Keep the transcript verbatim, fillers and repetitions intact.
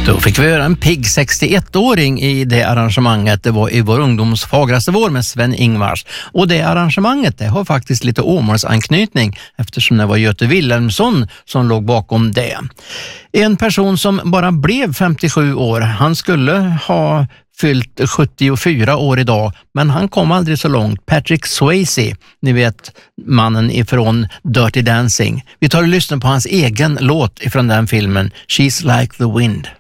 Då fick vi göra en pigg sextioett-åring i det arrangemanget. Det var i vår ungdoms fagraste vår med Sven-Ingvars. Och det arrangemanget det har faktiskt lite Åmålsanknytning eftersom det var Göte Wilhelmsson som låg bakom det. En person som bara blev femtiosju år, han skulle ha fyllt sjuttiofyra år idag, men han kom aldrig så långt. Patrick Swayze, ni vet mannen ifrån Dirty Dancing. Vi tar och lyssnar på hans egen låt ifrån den filmen, She's Like the Wind.